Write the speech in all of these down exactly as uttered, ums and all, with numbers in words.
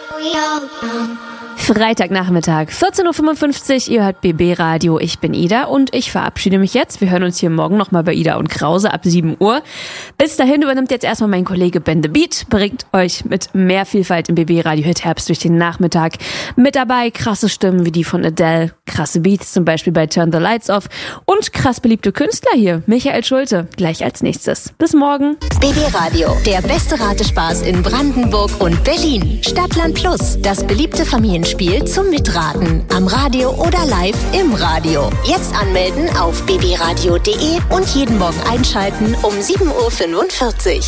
Freitagnachmittag, vierzehn Uhr fünfundfünfzig, ihr hört B B Radio, ich bin Ida und ich verabschiede mich jetzt. Wir hören uns hier morgen nochmal bei Ida und Krause ab sieben Uhr. Bis dahin übernimmt jetzt erstmal mein Kollege Ben the Beat, bringt euch mit mehr Vielfalt im B B Radio Hit Herbst durch den Nachmittag. Mit dabei krasse Stimmen wie die von Adele, krasse Beats zum Beispiel bei Turn the Lights Off und krass beliebte Künstler hier, Michael Schulte, gleich als nächstes. Bis morgen. B B Radio, der beste Ratespaß in Brandenburg und Berlin. Stadtland Plus, das beliebte Familienspiel zum Mitraten. Am Radio oder live im Radio. Jetzt anmelden auf b b radio punkt d e und jeden Morgen einschalten um sieben Uhr fünfundvierzig.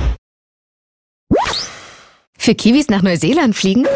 Für Kiwis nach Neuseeland fliegen?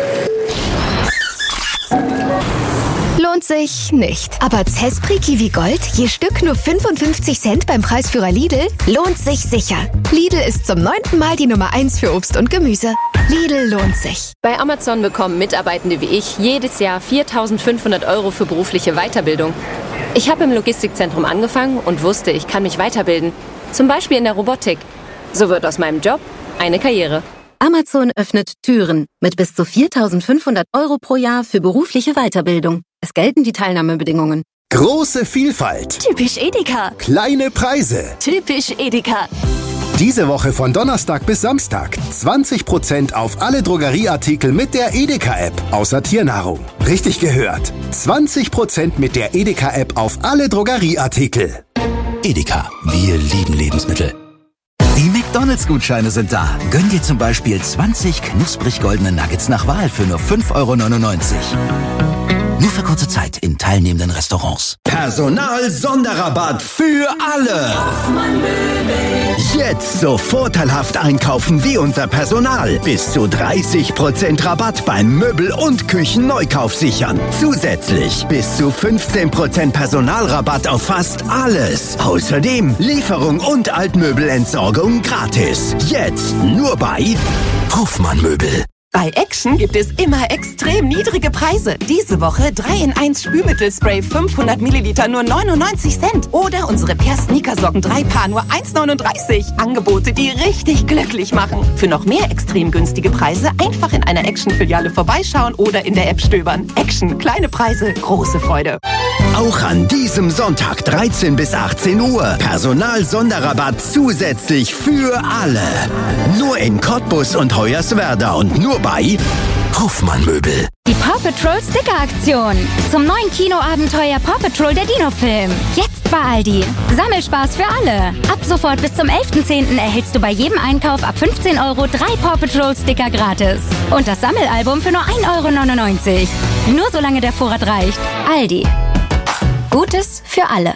Lohnt sich nicht. Aber Zespri Kiwi Gold, je Stück nur fünfundfünfzig Cent beim Preisführer Lidl, lohnt sich sicher. Lidl ist zum neunten Mal die Nummer eins für Obst und Gemüse. Lidl lohnt sich. Bei Amazon bekommen Mitarbeitende wie ich jedes Jahr viertausendfünfhundert Euro für berufliche Weiterbildung. Ich habe im Logistikzentrum angefangen und wusste, ich kann mich weiterbilden. Zum Beispiel in der Robotik. So wird aus meinem Job eine Karriere. Amazon öffnet Türen mit bis zu viertausendfünfhundert Euro pro Jahr für berufliche Weiterbildung. Es gelten die Teilnahmebedingungen. Große Vielfalt. Typisch Edeka. Kleine Preise. Typisch Edeka. Diese Woche von Donnerstag bis Samstag zwanzig Prozent auf alle Drogerieartikel mit der Edeka-App, außer Tiernahrung. Richtig gehört. zwanzig Prozent mit der Edeka-App auf alle Drogerieartikel. Edeka, wir lieben Lebensmittel. Die McDonalds-Gutscheine sind da. Gönn dir zum Beispiel zwanzig knusprig goldene Nuggets nach Wahl für nur fünf Euro neunundneunzig. Nur für kurze Zeit in teilnehmenden Restaurants. Personal-Sonderrabatt für alle. Jetzt so vorteilhaft einkaufen wie unser Personal. Bis zu dreißig Prozent Rabatt beim Möbel- und Küchenneukauf sichern. Zusätzlich bis zu fünfzehn Prozent Personalrabatt auf fast alles. Außerdem Lieferung und Altmöbelentsorgung gratis. Jetzt nur bei Hofmann Möbel. Bei Action gibt es immer extrem niedrige Preise. Diese Woche drei in eins Spülmittelspray fünfhundert Milliliter nur neunundneunzig Cent. Oder unsere Per Sneakersocken drei Paar nur eins neununddreißig. Angebote, die richtig glücklich machen. Für noch mehr extrem günstige Preise einfach in einer Action-Filiale vorbeischauen oder in der App stöbern. Action, kleine Preise, große Freude. Auch an diesem Sonntag dreizehn bis achtzehn Uhr. Personal-Sonderrabatt zusätzlich für alle. Nur in Cottbus und Hoyerswerda und nur bei Hofmann Möbel. Die Paw Patrol Sticker Aktion. Zum neuen Kinoabenteuer Paw Patrol der Dino-Film. Jetzt bei Aldi. Sammelspaß für alle. Ab sofort bis zum elften zehnten erhältst du bei jedem Einkauf ab fünfzehn Euro drei Paw Patrol Sticker gratis. Und das Sammelalbum für nur ein Euro neunundneunzig. Nur solange der Vorrat reicht. Aldi. Gutes für alle.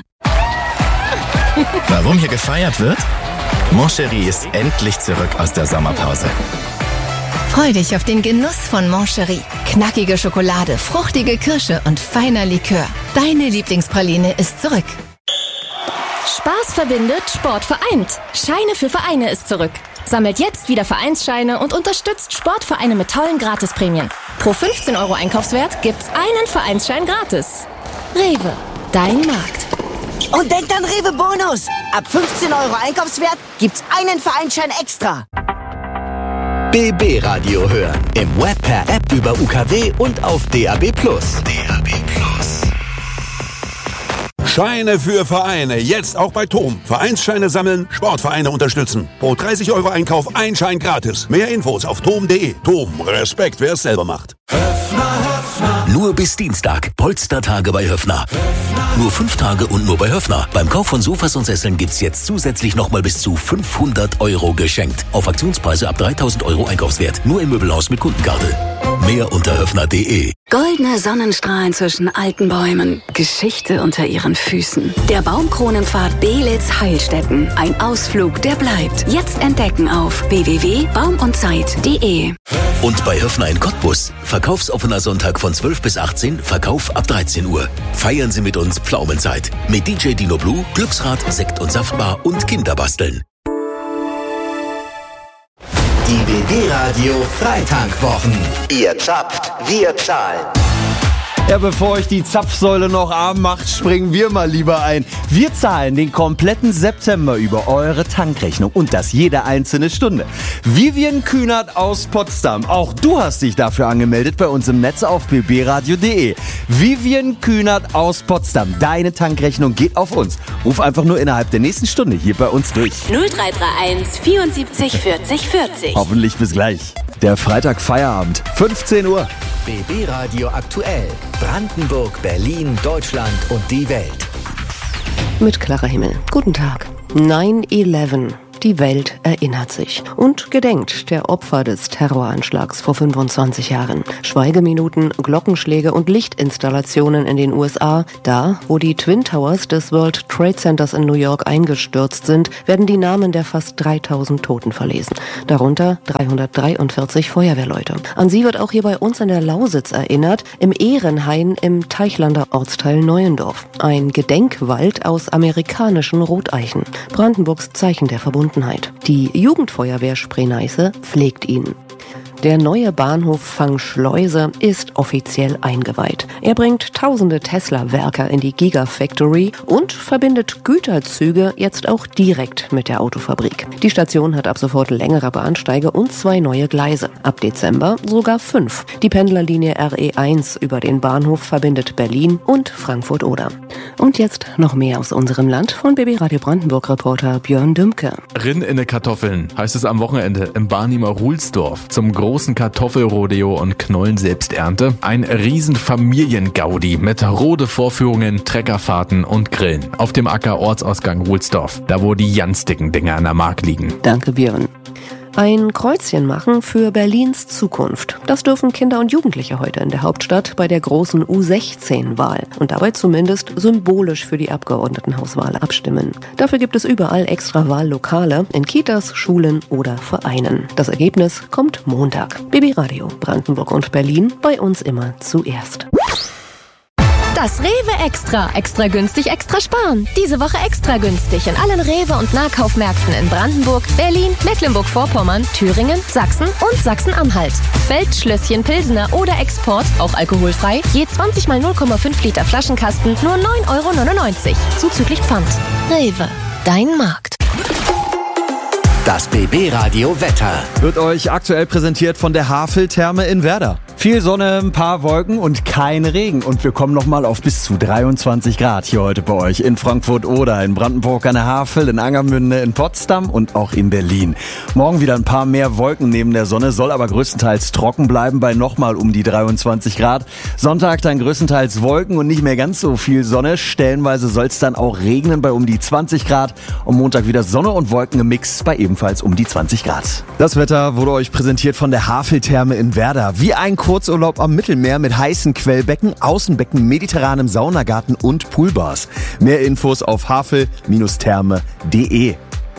Warum hier gefeiert wird? Mon Chéri ist endlich zurück aus der Sommerpause. Freu dich auf den Genuss von Mon Chéri. Knackige Schokolade, fruchtige Kirsche und feiner Likör. Deine Lieblingspraline ist zurück. Spaß verbindet, Sport vereint. Scheine für Vereine ist zurück. Sammelt jetzt wieder Vereinsscheine und unterstützt Sportvereine mit tollen Gratisprämien. Pro fünfzehn Euro Einkaufswert gibt's einen Vereinsschein gratis. Rewe, dein Markt. Und denkt an Rewe Bonus. Ab fünfzehn Euro Einkaufswert gibt's einen Vereinsschein extra. B B Radio hören. Im Web, per App, über U K W und auf D A B plus. D A B plus. Scheine für Vereine. Jetzt auch bei Tom. Vereinsscheine sammeln, Sportvereine unterstützen. Pro dreißig Euro Einkauf ein Schein gratis. Mehr Infos auf tom punkt de. Tom, Respekt, wer es selber macht. Höfner, Höfner. Nur bis Dienstag. Polstertage bei Höfner. Höfner. Nur fünf Tage und nur bei Höfner. Beim Kauf von Sofas und Sesseln gibt's jetzt zusätzlich nochmal bis zu fünfhundert Euro geschenkt. Auf Aktionspreise ab dreitausend Euro Einkaufswert. Nur im Möbelhaus mit Kundenkarte. Mehr unter höfner punkt de. Goldene Sonnenstrahlen zwischen alten Bäumen. Geschichte unter ihren Füßen. Der Baumkronenpfad Belitz Heilstätten. Ein Ausflug, der bleibt. Jetzt entdecken auf w w w punkt baum und zeit punkt de. Und bei Höfner in Cottbus. Verkaufsoffener Sonntag von zwölf bis achtzehn, Verkauf ab dreizehn Uhr. Feiern Sie mit uns Pflaumenzeit. Mit D J Dino Blue, Glücksrad, Sekt- und Saftbar und Kinderbasteln. Die B B Radio Freitankwochen. Ihr zapft, wir zahlen. Ja, bevor euch die Zapfsäule noch arm macht, springen wir mal lieber ein. Wir zahlen den kompletten September über eure Tankrechnung und das jede einzelne Stunde. Vivian Kühnert aus Potsdam, auch du hast dich dafür angemeldet bei uns im Netz auf b b radio punkt d e. Vivian Kühnert aus Potsdam, deine Tankrechnung geht auf uns. Ruf einfach nur innerhalb der nächsten Stunde hier bei uns durch. null drei drei eins vierundsiebzig vierzig vierzig. Hoffentlich bis gleich. Der Freitag Feierabend, fünfzehn Uhr. B B Radio aktuell. Brandenburg, Berlin, Deutschland und die Welt. Mit Clara Himmel. Guten Tag. nine eleven. Die Welt erinnert sich und gedenkt der Opfer des Terroranschlags vor fünfundzwanzig Jahren. Schweigeminuten, Glockenschläge und Lichtinstallationen in den U S A. Da, wo die Twin Towers des World Trade Centers in New York eingestürzt sind, werden die Namen der fast dreitausend Toten verlesen. Darunter dreihundertdreiundvierzig Feuerwehrleute. An sie wird auch hier bei uns in der Lausitz erinnert, im Ehrenhain im Teichlander Ortsteil Neuendorf. Ein Gedenkwald aus amerikanischen Roteichen. Brandenburgs Zeichen der Verbundenheit. Die Jugendfeuerwehr Spree-Neiße pflegt ihn. Der neue Bahnhof Fangschleuse ist offiziell eingeweiht. Er bringt tausende Tesla-Werker in die Gigafactory und verbindet Güterzüge jetzt auch direkt mit der Autofabrik. Die Station hat ab sofort längere Bahnsteige und zwei neue Gleise. Ab Dezember sogar fünf. Die Pendlerlinie R E eins über den Bahnhof verbindet Berlin und Frankfurt-Oder. Und jetzt noch mehr aus unserem Land von B B Radio Brandenburg-Reporter Björn Dümke. Rinn in ne Kartoffeln heißt es am Wochenende im Barnimer Ruhlsdorf zum großen Kartoffelrodeo und Knollen-Selbsternte. Ein riesen Familiengaudi mit Rode-Vorführungen, Treckerfahrten und Grillen auf dem Acker Ortsausgang Ruhlsdorf, da wo die ganz dicken Dinger an der Mark liegen. Danke, Björn. Ein Kreuzchen machen für Berlins Zukunft. Das dürfen Kinder und Jugendliche heute in der Hauptstadt bei der großen U sechzehn Wahl und dabei zumindest symbolisch für die Abgeordnetenhauswahl abstimmen. Dafür gibt es überall extra Wahllokale in Kitas, Schulen oder Vereinen. Das Ergebnis kommt Montag. B B Radio Brandenburg und Berlin, bei uns immer zuerst. Das Rewe Extra. Extra günstig, extra sparen. Diese Woche extra günstig in allen Rewe- und Nahkaufmärkten in Brandenburg, Berlin, Mecklenburg-Vorpommern, Thüringen, Sachsen und Sachsen-Anhalt. Feldschlösschen Pilsener oder Export, auch alkoholfrei, je zwanzig mal null Komma fünf Liter Flaschenkasten, nur neun Euro neunundneunzig. Zuzüglich Pfand. Rewe, dein Markt. Das B B Radio Wetter wird euch aktuell präsentiert von der Havel-Therme in Werder. Viel Sonne, ein paar Wolken und kein Regen. Und wir kommen nochmal auf bis zu dreiundzwanzig Grad hier heute bei euch in Frankfurt-Oder, in Brandenburg an der Havel, in Angermünde, in Potsdam und auch in Berlin. Morgen wieder ein paar mehr Wolken neben der Sonne, soll aber größtenteils trocken bleiben bei nochmal um die dreiundzwanzig Grad. Sonntag dann größtenteils Wolken und nicht mehr ganz so viel Sonne. Stellenweise soll es dann auch regnen bei um die zwanzig Grad. Und Montag wieder Sonne und Wolken im Mix bei ebenfalls um die zwanzig Grad. Das Wetter wurde euch präsentiert von der Havel-Therme in Werder. Wie ein Kurzurlaub am Mittelmeer mit heißen Quellbecken, Außenbecken, mediterranem Saunagarten und Poolbars. Mehr Infos auf havel Therme punkt de.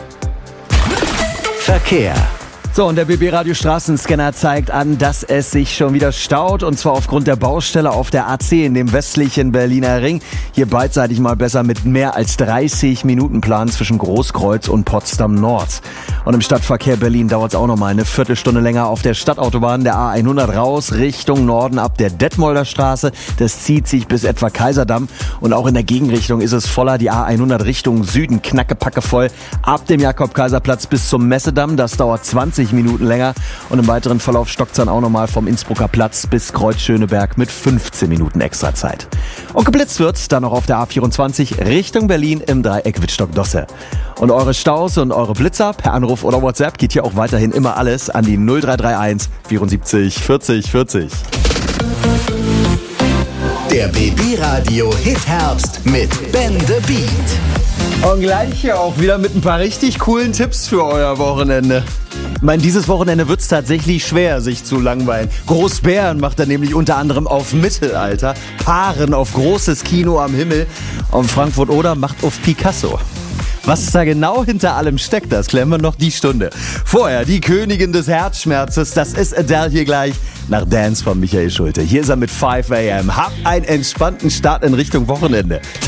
Verkehr. So, und der B B Radio Straßenscanner zeigt an, dass es sich schon wieder staut, und zwar aufgrund der Baustelle auf der A C in dem westlichen Berliner Ring. Hier beidseitig mal besser mit mehr als dreißig Minuten Plan zwischen Großkreuz und Potsdam Nord. Und im Stadtverkehr Berlin dauert es auch noch mal eine Viertelstunde länger auf der Stadtautobahn der A hundert raus Richtung Norden ab der Detmolder Straße. Das zieht sich bis etwa Kaiserdamm, und auch in der Gegenrichtung ist es voller. Die A hundert Richtung Süden knackepacke voll ab dem Jakob-Kaiser-Platz bis zum Messedamm. Das dauert zwanzig Minuten länger, und im weiteren Verlauf stockt es dann auch nochmal vom Innsbrucker Platz bis Kreuz Schöneberg mit fünfzehn Minuten extra Zeit. Und geblitzt wird dann noch auf der A vierundzwanzig Richtung Berlin im Dreieck Wittstock-Dosse. Und eure Staus und eure Blitzer per Anruf oder WhatsApp geht hier auch weiterhin immer alles an die null drei drei eins vierundsiebzig vierzig vierzig. Der B B Radio Hit Herbst mit Ben the Beat. Und gleich hier auch wieder mit ein paar richtig coolen Tipps für euer Wochenende. Ich meine, dieses Wochenende wird es tatsächlich schwer, sich zu langweilen. Großbären macht er nämlich unter anderem auf Mittelalter, Paaren auf großes Kino am Himmel, und Frankfurt-Oder macht auf Picasso. Was da genau hinter allem steckt, das klären wir noch die Stunde. Vorher die Königin des Herzschmerzes, das ist Adele hier gleich nach Dance von Michael Schulte. Hier ist er mit five a m. Habt einen entspannten Start in Richtung Wochenende.